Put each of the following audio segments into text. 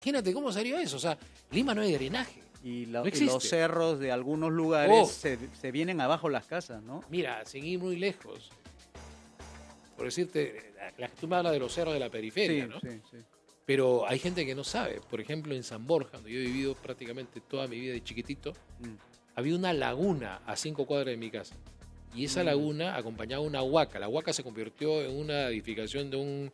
Imagínate cómo sería eso. O sea, Lima no hay drenaje. Y No los existe. cerros de algunos lugares Oh. se vienen abajo las casas, ¿no? Mira, sin ir muy lejos. Por decirte, tú me hablas de los cerros de la periferia, ¿no? Sí. Pero hay gente que no sabe. Por ejemplo, en San Borja, donde yo he vivido prácticamente toda mi vida de chiquitito, había una laguna a 5 cuadras de mi casa. Y esa laguna acompañaba una huaca. La huaca se convirtió en una edificación de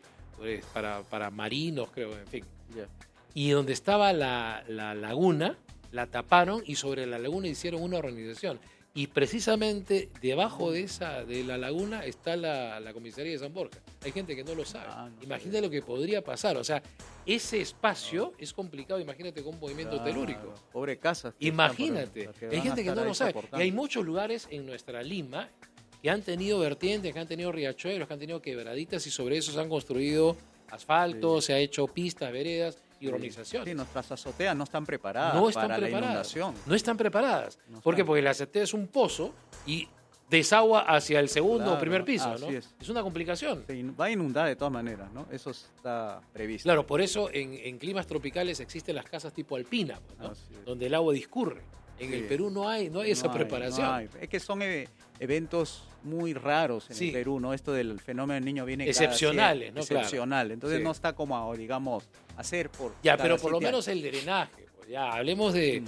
para marinos, creo, en fin. Yeah. Y donde estaba la laguna, la taparon y sobre la laguna hicieron una organización. Y precisamente debajo de la laguna está la comisaría de San Borja. Hay gente que no lo sabe. Imagínate lo que podría pasar. O sea, ese espacio es complicado. Imagínate con un movimiento telúrico. Pobre casa. Imagínate. Hay gente que no lo sabe. Y hay muchos lugares en nuestra Lima que han tenido vertientes, que han tenido riachuelos, que han tenido quebraditas y sobre eso se han construido asfalto, se ha hecho pistas, veredas y urbanizaciones. Sí, nuestras azoteas no están preparadas para la inundación. No están preparadas. No ¿Por qué? están. Porque la azotea es un pozo y desagua hacia el segundo o primer piso, así ¿no? es. Una complicación. Va a inundar de todas maneras, ¿no? Eso está previsto. Claro, por eso en climas tropicales existen las casas tipo alpina, ¿no? Donde el agua discurre. En el Perú no hay esa preparación. No hay. Es que son eventos muy raros en el Perú, ¿no? Esto del fenómeno del Niño viene excepcionales, ¿no? Excepcional. Claro. Entonces no está como, digamos, hacer por... Ya, pero por lo menos el drenaje. Pues ya, hablemos de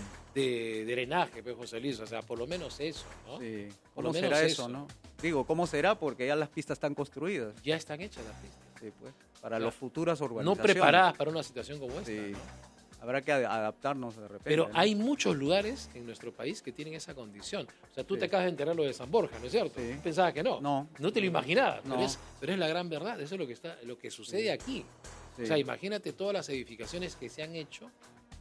drenaje, pues, José Luis. O sea, por lo menos eso, ¿no? Sí. Por ¿Cómo lo menos será eso, no? Digo, ¿cómo será? Porque ya las pistas están construidas. Ya están hechas las pistas. Sí, pues. Para las futuras urbanizaciones. No preparadas para una situación como esta, sí. ¿no? Habrá que adaptarnos de repente. Pero ¿no? hay muchos lugares en nuestro país que tienen esa condición. O sea, tú te acabas de enterar lo de San Borja, ¿no es cierto? Sí. Tú pensabas que no. No te lo imaginabas. No. Pero es la gran verdad. Eso es lo que sucede aquí. Sí. O sea, imagínate todas las edificaciones que se han hecho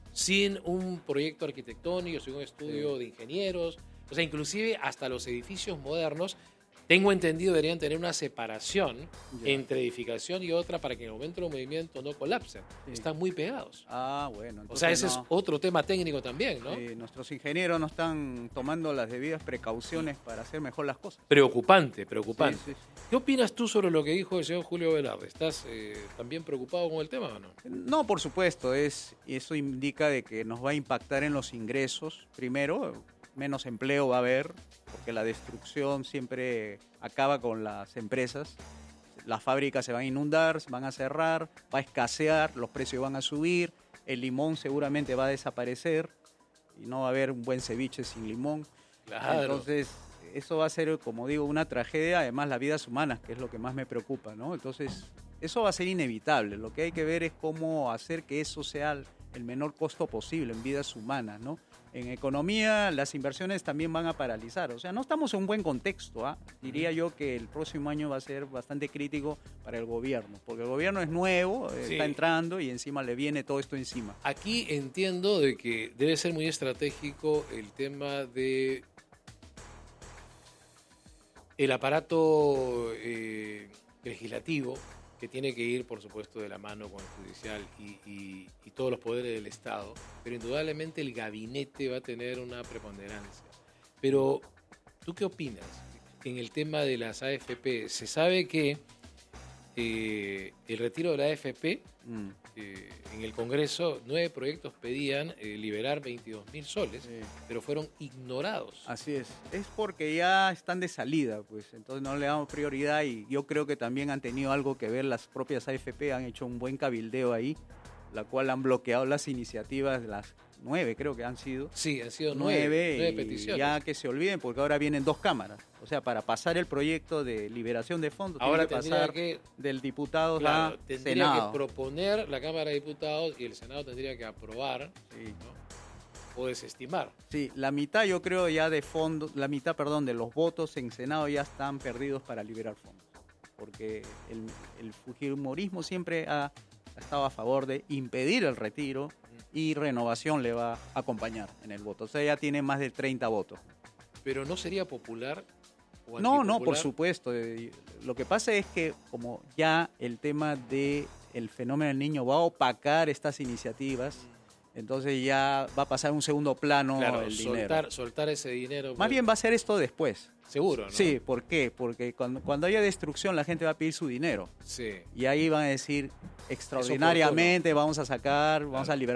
sin un proyecto arquitectónico, sin un estudio de ingenieros. O sea, inclusive hasta los edificios modernos, tengo entendido, deberían tener una separación entre edificación y otra para que en el momento del movimiento no colapsen. Están muy pegados. Bueno. O sea, ese es otro tema técnico también, ¿no? Nuestros ingenieros no están tomando las debidas precauciones para hacer mejor las cosas. Preocupante. Sí. ¿Qué opinas tú sobre lo que dijo el señor Julio Velarde? ¿Estás también preocupado con el tema o no? No, por supuesto. Eso indica de que nos va a impactar en los ingresos. Primero, menos empleo va a haber, porque la destrucción siempre acaba con las empresas. Las fábricas se van a inundar, van a cerrar, va a escasear, los precios van a subir, el limón seguramente va a desaparecer y no va a haber un buen ceviche sin limón. Claro. Entonces, eso va a ser, como digo, una tragedia, además las vidas humanas, que es lo que más me preocupa, ¿no? Entonces, eso va a ser inevitable. Lo que hay que ver es cómo hacer que eso sea el menor costo posible en vidas humanas, ¿no? En economía, las inversiones también van a paralizar. O sea, no estamos en un buen contexto. Diría yo que el próximo año va a ser bastante crítico para el gobierno, porque el gobierno es nuevo, está entrando y encima le viene todo esto encima. Aquí entiendo de que debe ser muy estratégico el tema de el aparato legislativo, que tiene que ir, por supuesto, de la mano con el judicial y todos los poderes del Estado, pero indudablemente el gabinete va a tener una preponderancia. Pero, ¿tú qué opinas en el tema de las AFP? Se sabe que el retiro de la AFP, en el Congreso, 9 proyectos pedían liberar 22.000 soles, pero fueron ignorados. Así es porque ya están de salida, pues entonces no le damos prioridad y yo creo que también han tenido algo que ver las propias AFP, han hecho un buen cabildeo ahí, la cual han bloqueado las iniciativas de las 9, creo que han sido. Sí, han sido 9 peticiones. Ya que se olviden, porque ahora vienen 2 cámaras. O sea, para pasar el proyecto de liberación de fondos, ahora tiene que pasar del diputado a tendría Senado. Que proponer la Cámara de Diputados y el Senado tendría que aprobar, ¿no? O desestimar. Sí, la mitad yo creo ya de fondos, de los votos en Senado ya están perdidos para liberar fondos. Porque el fujimorismo siempre ha estado a favor de impedir el retiro y Renovación le va a acompañar en el voto. O sea, ya tiene más de 30 votos. Pero no sería popular o antipopular. No, por supuesto. Lo que pasa es que como ya el tema del fenómeno del niño va a opacar estas iniciativas, Entonces ya va a pasar a un segundo plano Claro, el dinero. soltar ese dinero. Más bien va a ser esto después. Seguro, ¿no? Sí, ¿por qué? Porque cuando haya destrucción la gente va a pedir su dinero. Sí. Y ahí van a decir, extraordinariamente vamos a sacar, vamos a liberar